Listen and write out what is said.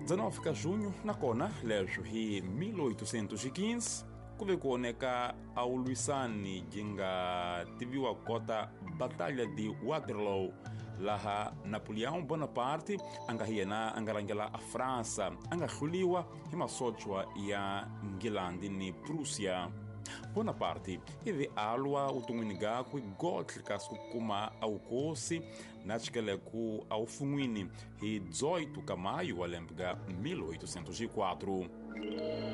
19 de junho, na Kona, lejo hi 1815, kuvekoneka au Luisani jinga tiviwa kota Batalha de Waterloo, laha Napoleão Bonaparte angahiyena angarangela a França angahluliwa hi masochwa ya Ngilandi ni Prússia. Bonaparte ivi alwa utun'wini gakwe gotlika sukuma au kosi nachikeleku au fun'wini hi 18 ka maio wa lembe ga 1804.